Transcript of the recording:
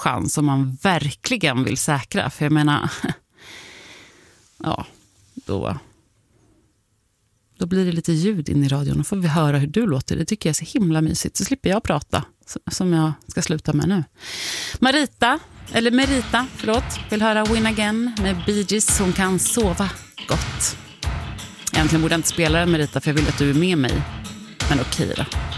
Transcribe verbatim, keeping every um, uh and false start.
chans som man verkligen vill säkra. För jag menar, ja, då, då blir det lite ljud in i radion och får vi höra hur du låter. Det tycker jag är så himla mysigt. Så slipper jag prata, som jag ska sluta med nu. Marita, eller Merita, förlåt, vill höra Win Again med Bee Gees. Hon kan sova gott. Egentligen borde jag inte spela den, Merita, för jag vill att du är med mig. Men okej då.